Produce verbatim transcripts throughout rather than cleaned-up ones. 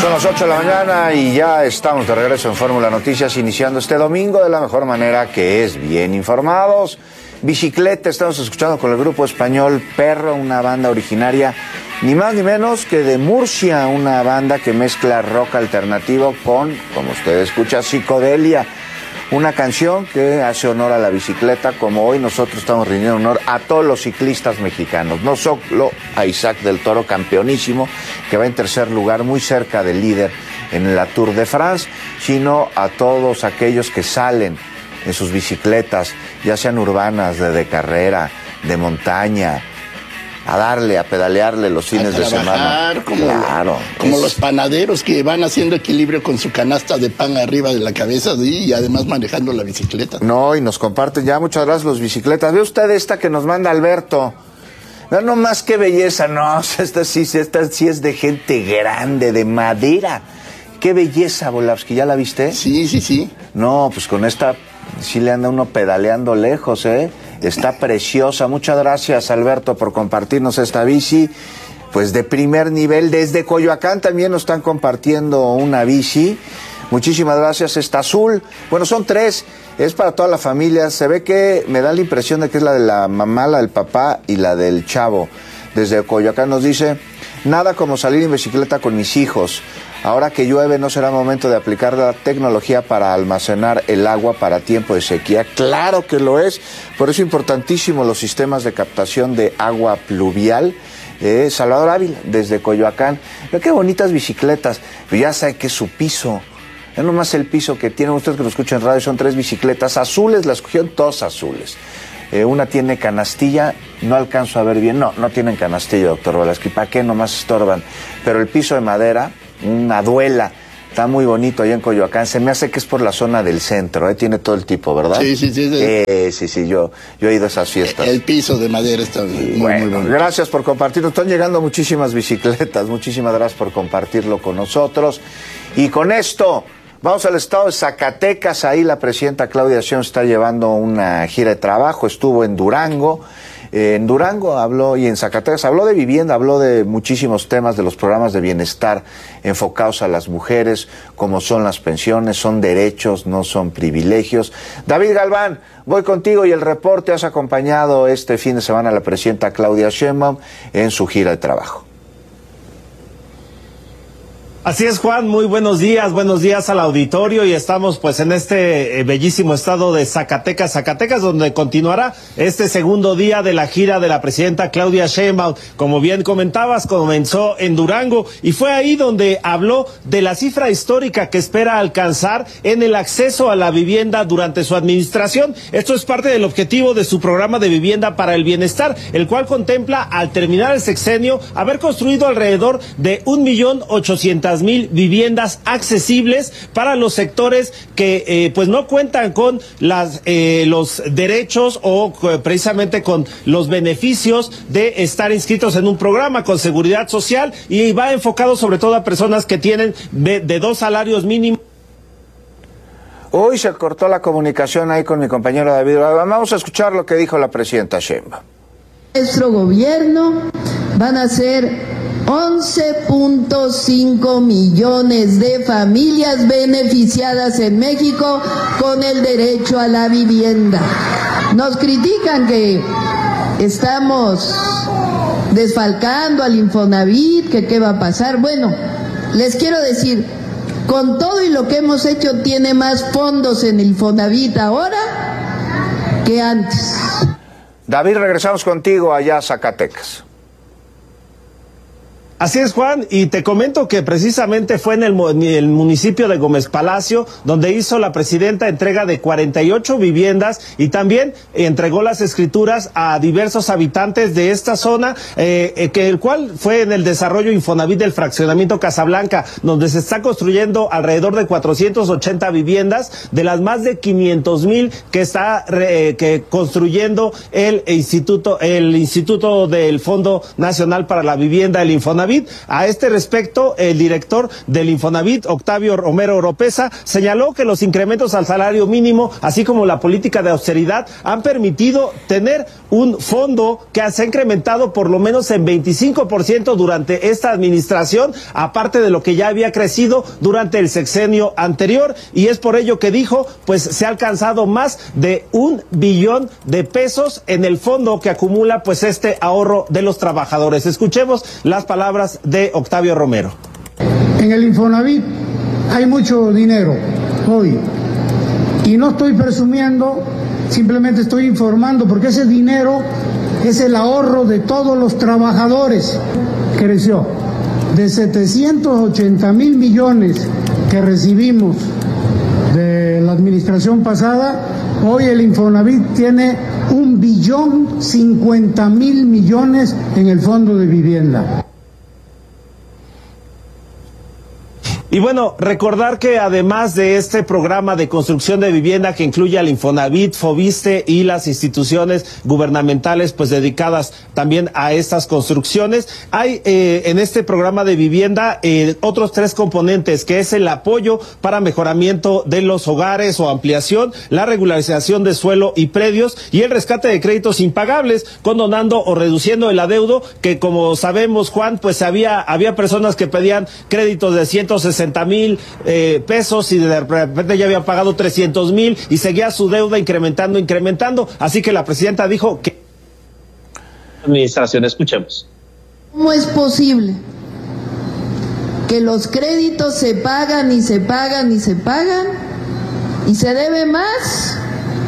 Son las ocho de la mañana y ya estamos de regreso en Fórmula Noticias, iniciando este domingo de la mejor manera, que es bien informados. Bicicleta, estamos escuchando con el grupo español Perro, una banda originaria ni más ni menos que de Murcia, una banda que mezcla rock alternativo con, como usted escucha, psicodelia. Una canción que hace honor a la bicicleta, como hoy nosotros estamos rindiendo honor a todos los ciclistas mexicanos, no solo a Isaac del Toro, campeonísimo, que va en tercer lugar, muy cerca del líder en la Tour de France, sino a todos aquellos que salen en sus bicicletas, ya sean urbanas, de, de carrera, de montaña, a darle, a pedalearle los fines de semana. Como, claro, como es... los panaderos que van haciendo equilibrio con su canasta de pan arriba de la cabeza y además manejando la bicicleta. No, y nos comparten ya, muchas gracias, los bicicletas. Ve usted esta que nos manda Alberto. No, no más que belleza, no, esta sí, esta sí es de gente grande, de madera. Qué belleza, Volavsky, ¿ya la viste? Sí, sí, sí. No, pues con esta sí le anda uno pedaleando lejos, ¿eh? Está preciosa. Muchas gracias, Alberto, por compartirnos esta bici, pues de primer nivel. Desde Coyoacán también nos están compartiendo una bici. Muchísimas gracias. Está azul. Bueno, son tres. Es para toda la familia. Se ve que me da la impresión de que es la de la mamá, la del papá y la del chavo. Desde Coyoacán nos dice: nada como salir en bicicleta con mis hijos. Ahora que llueve, no será momento de aplicar la tecnología para almacenar el agua para tiempo de sequía. Claro que lo es. Por eso importantísimo los sistemas de captación de agua pluvial. Eh, Salvador Ávila, desde Coyoacán. Mira qué bonitas bicicletas. Pero ya sabe que es su piso. Es nomás el piso que tienen ustedes que lo escuchan en radio. Son tres bicicletas azules, las cogieron todas azules. Eh, una tiene canastilla, no alcanzo a ver bien. No, no tienen canastilla, doctor Volavsky. ¿Para qué? Nomás estorban. Pero el piso de madera, una duela, está muy bonito allá en Coyoacán. Se me hace que es por la zona del centro, ¿eh? Tiene todo el tipo, ¿verdad? Sí, sí, sí. Sí, eh, sí, sí yo, yo he ido a esas fiestas. El piso de madera está muy, bueno, muy bonito. Gracias por compartirlo. Están llegando muchísimas bicicletas. Muchísimas gracias por compartirlo con nosotros. Y con esto vamos al estado de Zacatecas. Ahí la presidenta Claudia Sheinbaum está llevando una gira de trabajo. Estuvo en Durango. Eh, en Durango habló, y en Zacatecas habló de vivienda, habló de muchísimos temas de los programas de bienestar enfocados a las mujeres, como son las pensiones, son derechos, no son privilegios. David Galván, voy contigo y el reporte. Has acompañado este fin de semana a la presidenta Claudia Sheinbaum en su gira de trabajo. Así es, Juan, muy buenos días, buenos días al auditorio, y estamos pues en este eh, bellísimo estado de Zacatecas, Zacatecas, donde continuará este segundo día de la gira de la presidenta Claudia Sheinbaum. Como bien comentabas, comenzó en Durango y fue ahí donde habló de la cifra histórica que espera alcanzar en el acceso a la vivienda durante su administración. Esto es parte del objetivo de su programa de vivienda para el bienestar, el cual contempla, al terminar el sexenio, haber construido alrededor de un millón ochocientas mil viviendas accesibles para los sectores que eh, pues no cuentan con las eh, los derechos o eh, precisamente con los beneficios de estar inscritos en un programa con seguridad social, y va enfocado sobre todo a personas que tienen de, de dos salarios mínimos. Hoy se cortó la comunicación ahí con mi compañero David. Vamos a escuchar lo que dijo la presidenta Sheinbaum. Nuestro gobierno van a ser once punto cinco millones de familias beneficiadas en México con el derecho a la vivienda. Nos critican que estamos desfalcando al Infonavit, que qué va a pasar. Bueno, les quiero decir, con todo y lo que hemos hecho, tiene más fondos en el Infonavit ahora que antes. David, regresamos contigo allá a Zacatecas. Así es, Juan, y te comento que precisamente fue en el, el municipio de Gómez Palacio donde hizo la presidenta entrega de cuarenta y ocho viviendas, y también entregó las escrituras a diversos habitantes de esta zona, eh, que el cual fue en el desarrollo Infonavit del fraccionamiento Casablanca, donde se está construyendo alrededor de cuatrocientas ochenta viviendas de las más de quinientos mil que está eh, que construyendo el instituto, el instituto del Fondo Nacional para la Vivienda, el Infonavit. Infonavit. A este respecto, el director del Infonavit, Octavio Romero Oropesa, señaló que los incrementos al salario mínimo, así como la política de austeridad, han permitido tener un fondo que se ha incrementado por lo menos en veinticinco por ciento durante esta administración, aparte de lo que ya había crecido durante el sexenio anterior, y es por ello que dijo, pues se ha alcanzado más de un billón de pesos en el fondo que acumula pues este ahorro de los trabajadores. Escuchemos las palabras de Octavio Romero. En el Infonavit hay mucho dinero hoy y no estoy presumiendo, simplemente estoy informando porque ese dinero es el ahorro de todos los trabajadores. Creció de setecientos ochenta mil millones que recibimos de la administración pasada. Hoy el Infonavit tiene un billón cincuenta mil millones en el fondo de vivienda. Y bueno, recordar que además de este programa de construcción de vivienda que incluye al Infonavit, Foviste y las instituciones gubernamentales pues dedicadas también a estas construcciones, hay eh, en este programa de vivienda eh, otros tres componentes, que es el apoyo para mejoramiento de los hogares o ampliación, la regularización de suelo y predios y el rescate de créditos impagables, condonando o reduciendo el adeudo, que como sabemos, Juan, pues había, había personas que pedían créditos de ciento sesenta mil eh, pesos y de repente ya había pagado trescientos mil y seguía su deuda incrementando, incrementando. Así que la presidenta dijo que... Administración, escuchemos. ¿Cómo es posible que los créditos se pagan y se pagan y se pagan y se debe más?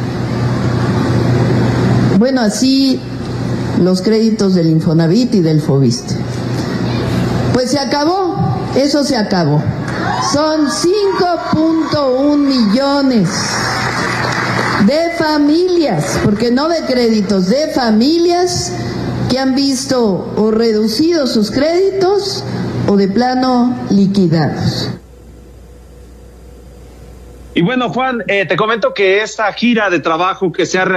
Bueno, así los créditos del Infonavit y del Foviste. Pues se acabó, eso se acabó. Son cinco punto uno millones de familias, porque no de créditos, de familias que han visto o reducido sus créditos o de plano liquidados. Y bueno, Juan, eh, te comento que esta gira de trabajo que se ha realizado